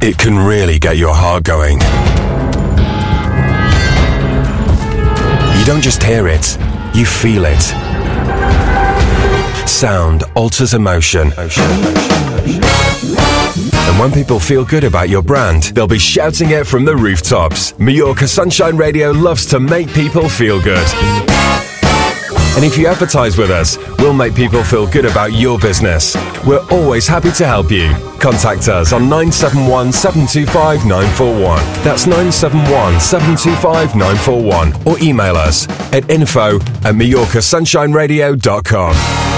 it can really get your heart going. You don't just hear it, you feel it. Sound alters emotion. And when people feel good about your brand, they'll be shouting it from the rooftops. Mallorca Sunshine Radio loves to make people feel good. And if you advertise with us, we'll make people feel good about your business. We're always happy to help you. Contact us on 971 725 941. That's 971 725 941. Or email us at info@MallorcaSunshineRadio.com.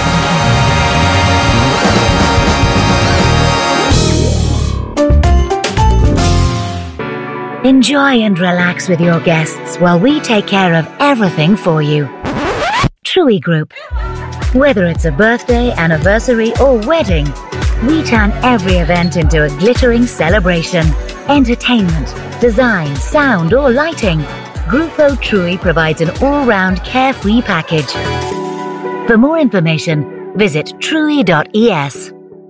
Enjoy and relax with your guests while we take care of everything for you. TRUI Group. Whether it's a birthday, anniversary or wedding, we turn every event into a glittering celebration. Entertainment, design, sound or lighting. Grupo TRUI provides an all-round carefree package. For more information, visit trui.es.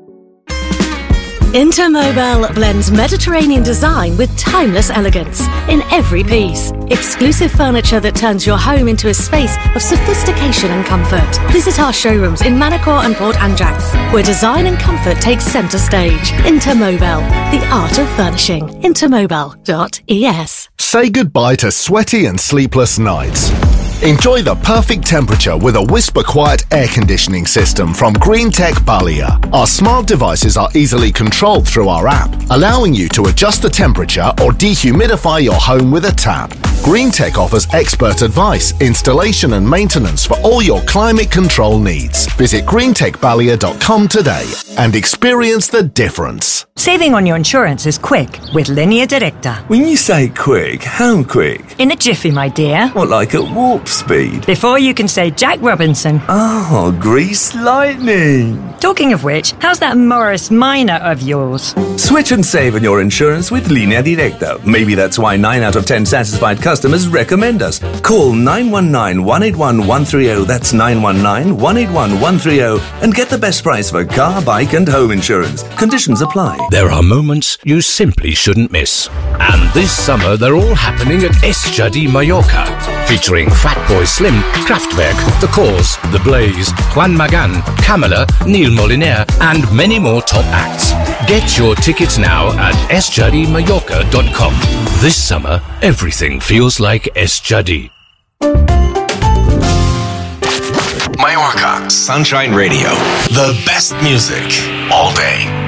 Intermobile blends Mediterranean design with timeless elegance in every piece. Exclusive furniture that turns your home into a space of sophistication and comfort. Visit our showrooms in Manacor and Port Anjax, where design and comfort take centre stage. Intermobile, the art of furnishing. Intermobile.es. Say goodbye to sweaty and sleepless nights. Enjoy the perfect temperature with a whisper quiet air conditioning system from Greentech Balia. Our smart devices are easily controlled through our app, allowing you to adjust the temperature or dehumidify your home with a tap. Greentech offers expert advice, installation and maintenance for all your climate control needs. Visit greentechbalia.com today and experience the difference. Saving on your insurance is quick with Linea Directa. When you say quick, how quick? In a jiffy, my dear. What, like at warp speed? Before you can say Jack Robinson. Oh, grease lightning. Talking of which, how's that Morris Minor of yours? Switch and save on your insurance with Linea Directa. Maybe that's why 9 out of 10 satisfied customers recommend us. Call 919-181-130, that's 919-181-130, and get the best price for car, bike and home insurance. Conditions apply. There are moments you simply shouldn't miss. And this summer they're all happening at Estjardí Mallorca, featuring Fatboy Slim, Kraftwerk, The Cause, The Blaze, Juan Magán, Camila, Neil Moliner, and many more top acts. Get your tickets now at estjardimallorca.com. This summer, everything feels like Estjardí. Mallorca Sunshine Radio. The best music all day.